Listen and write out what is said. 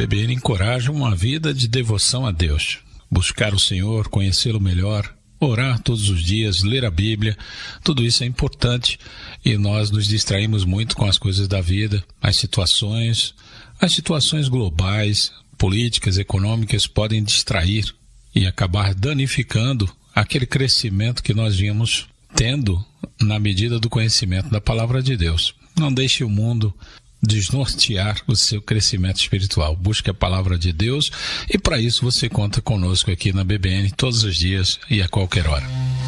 BBN encoraja uma vida de devoção a Deus. Buscar o Senhor, conhecê-lo melhor, orar todos os dias, ler a Bíblia, tudo isso é importante e nós nos distraímos muito com as coisas da vida, as situações globais, políticas, econômicas podem distrair e acabar danificando aquele crescimento que nós vínhamos tendo na medida do conhecimento da palavra de Deus. Não deixe o mundo desnortear o seu crescimento espiritual. Busque a palavra de Deus e para isso você conta conosco aqui na BBN todos os dias e a qualquer hora.